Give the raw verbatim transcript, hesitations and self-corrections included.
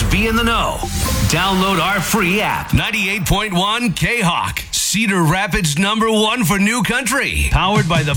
be in the know. Download our free app. ninety-eight point one K-Hawk. Cedar Rapids number one for new country. Powered by the